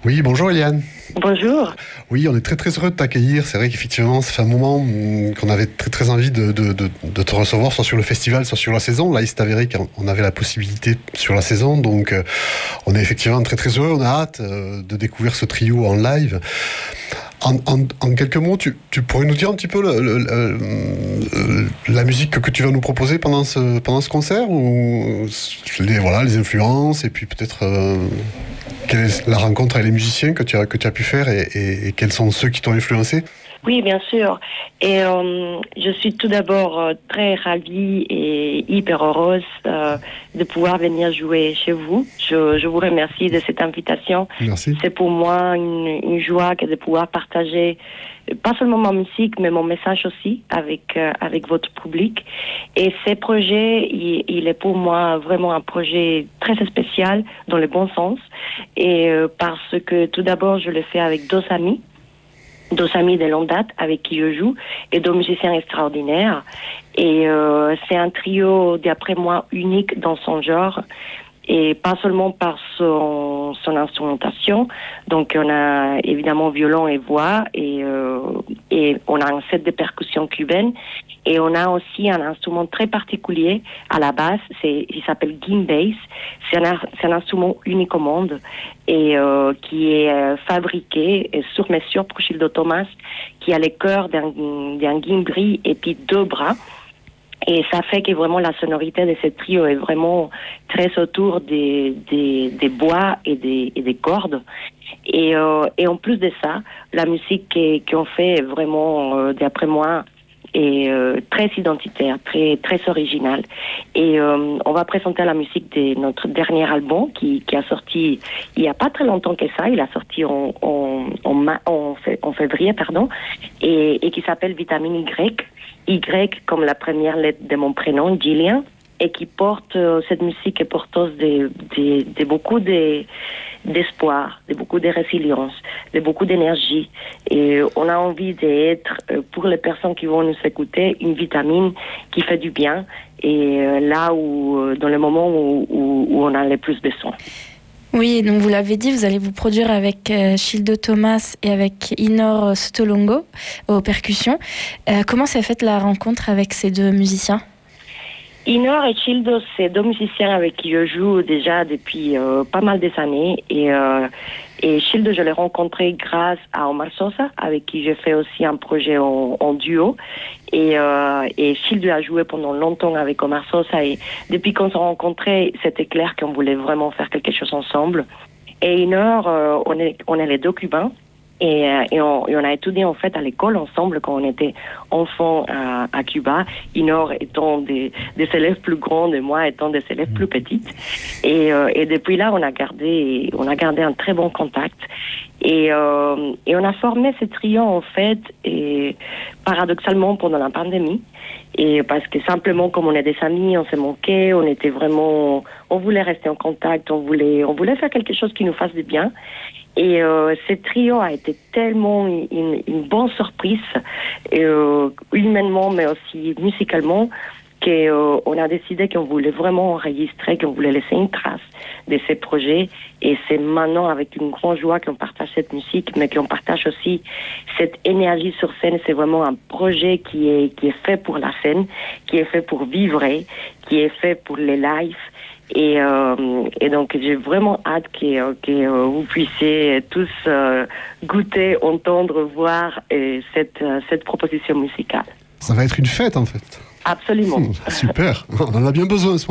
Oui, bonjour Eliane. Bonjour. Oui, on est très très heureux de t'accueillir. C'est vrai qu'effectivement, ça fait un moment qu'on avait très très envie de te recevoir, soit sur le festival, soit sur la saison. Là, il s'est avéré qu'on avait la possibilité sur la saison, donc on est effectivement très très heureux. On a hâte de découvrir ce trio en live. En quelques mots, tu pourrais nous dire un petit peu la musique que tu vas nous proposer pendant ce concert, ou les influences, et puis peut-être quelle est la rencontre avec les musiciens que tu as pu faire, et quels sont ceux qui t'ont influencé? Oui, bien sûr. Et je suis tout d'abord très ravie et hyper heureuse de pouvoir venir jouer chez vous. Je vous remercie de cette invitation. Merci. C'est pour moi une joie que de pouvoir partager pas seulement ma musique, mais mon message aussi avec votre public. Et ce projet, il est pour moi vraiment un projet très spécial dans le bon sens. Et parce que tout d'abord, je le fais avec deux amis de longue date avec qui je joue, et deux musiciens extraordinaires. Et c'est un trio, d'après moi, unique dans son genre, et pas seulement par son instrumentation. Donc on a évidemment violon et voix, et on a un set de percussions cubaines, et on a aussi un instrument très particulier à la basse, il s'appelle gimbase. C'est un instrument unique au monde, et qui est fabriqué sur mesure pour Childo Thomas, qui a le cœur d'un gimbri et puis deux bras. Et ça fait que vraiment la sonorité de ce trio est vraiment très autour des bois et des cordes. Et en plus de ça, la musique qu'on fait est vraiment, d'après moi, est très identitaire, très très originale. Et on va présenter la musique de notre dernier album qui a sorti il y a pas très longtemps que ça. Il a sorti en février, pardon, et qui s'appelle Vitamine Y. Y comme la première lettre de mon prénom, Gillian, et qui porte, cette musique est porteuse de beaucoup d'espoir, de beaucoup de résilience, de beaucoup d'énergie. Et on a envie d'être, pour les personnes qui vont nous écouter, une vitamine qui fait du bien, et là où, dans le moment où on a le plus besoin. Oui, donc vous l'avez dit, vous allez vous produire avec Childo Thomas et avec Inor Stolongo aux percussions. Comment s'est faite la rencontre avec ces deux musiciens ? Inor et Childo, c'est deux musiciens avec qui je joue déjà depuis pas mal des années. Et Childo, je l'ai rencontré grâce à Omar Sosa, avec qui j'ai fait aussi un projet en duo. Et Childo a joué pendant longtemps avec Omar Sosa. Et depuis qu'on s'est rencontrés, c'était clair qu'on voulait vraiment faire quelque chose ensemble. Et Inor, on est les deux Cubains. Et on a étudié en fait à l'école ensemble quand on était enfants à Cuba. Inor étant des élèves plus grands et moi étant des élèves plus petites. Et depuis là, on a gardé un très bon contact. Et on a formé ce trio en fait, et paradoxalement pendant la pandémie. Et parce que simplement, comme on est des amis, on s'est manqué, on voulait rester en contact, on voulait faire quelque chose qui nous fasse du bien. Et ce trio a été tellement une bonne surprise, humainement mais aussi musicalement, qu'on a décidé qu'on voulait vraiment enregistrer, qu'on voulait laisser une trace de ces projets. Et c'est maintenant avec une grande joie qu'on partage cette musique, mais qu'on partage aussi cette énergie sur scène. C'est vraiment un projet qui est fait pour la scène, qui est fait pour vivre, qui est fait pour les lives. Et donc j'ai vraiment hâte que vous puissiez tous goûter, entendre, voir cette proposition musicale. Ça va être une fête en fait. Absolument. Super, on en a bien besoin.